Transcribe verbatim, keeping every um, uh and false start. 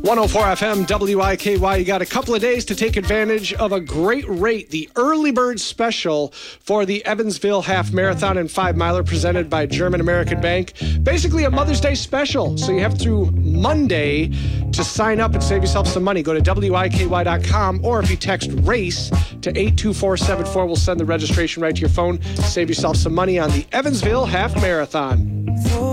one oh four F M, W I K Y. You got a couple of days to take advantage of a great rate, the early bird special for the Evansville Half Marathon and Five Miler presented by German American Bank. Basically a Mother's Day special. So you have through Monday to sign up and save yourself some money. Go to W I K Y dot com, or if you text RACE to eight two four seven four, we'll send the registration right to your phone. Save yourself some money on the Evansville Half Marathon.